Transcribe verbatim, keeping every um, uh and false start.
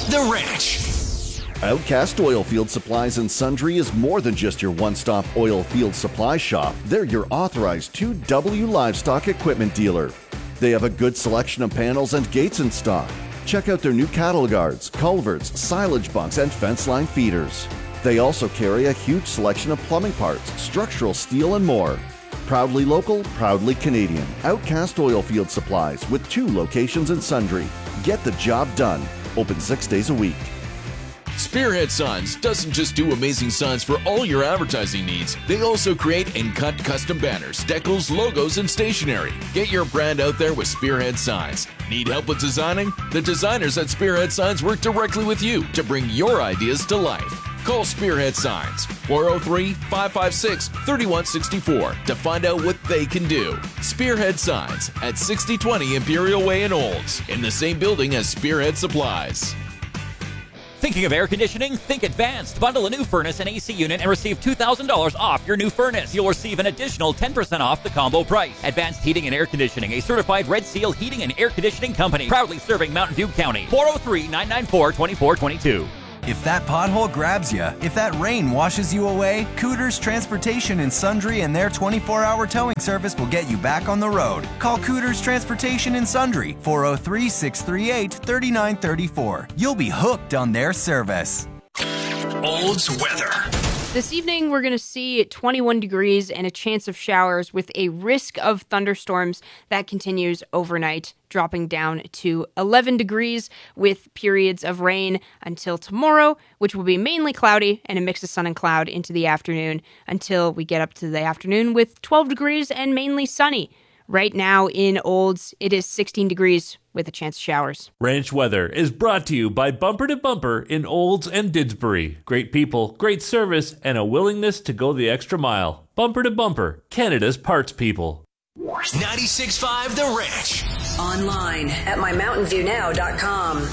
The Ranch. Outcast Oilfield Supplies and Sundry is more than just your one-stop oilfield supply shop. They're your authorized two W livestock equipment dealer. They have a good selection of panels and gates in stock. Check out their new cattle guards, culverts, silage bunks, and fence line feeders. They also carry a huge selection of plumbing parts, structural steel, and more. Proudly local, proudly Canadian. Outcast Oilfield Supplies with two locations in Sundry. Get the job done. Open six days a week. Spearhead Signs doesn't just do amazing signs for all your advertising needs. They also create and cut custom banners, decals, logos, and stationery. Get your brand out there with Spearhead Signs. Need help with designing? The designers at Spearhead Signs work directly with you to bring your ideas to life. Call Spearhead Signs, four oh three, five five six, three one six four to find out what they can do. Spearhead Signs at sixty twenty Imperial Way in Olds, in the same building as Spearhead Supplies. Thinking of air conditioning? Think Advanced. Bundle a new furnace and A C unit and receive two thousand dollars off your new furnace. You'll receive an additional ten percent off the combo price. Advanced Heating and Air Conditioning, a certified Red Seal heating and air conditioning company, proudly serving Mountain View County. four oh three, nine nine four, two four two two. If that pothole grabs you, if that rain washes you away, Cooters Transportation and Sundry and their twenty-four hour towing service will get you back on the road. Call Cooters Transportation and Sundry, four oh three, six three eight, three nine three four. You'll be hooked on their service. Olds weather. This evening, we're going to see twenty-one degrees and a chance of showers with a risk of thunderstorms that continues overnight, dropping down to eleven degrees with periods of rain until tomorrow, which will be mainly cloudy and a mix of sun and cloud into the afternoon until we get up to the afternoon with twelve degrees and mainly sunny. Right now in Olds, it is sixteen degrees with a chance of showers. Ranch Weather is brought to you by Bumper to Bumper in Olds and Didsbury. Great people, great service, and a willingness to go the extra mile. Bumper to Bumper, Canada's parts people. ninety-six point five The Ranch. Online at my mountain view now dot com.